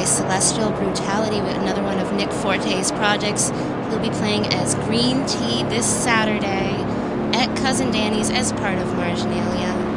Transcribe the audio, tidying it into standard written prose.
by Celestial Brutality, with another one of Nick Forte's projects. He'll be playing as Green Tea this Saturday at Cousin Danny's as part of Marginalia.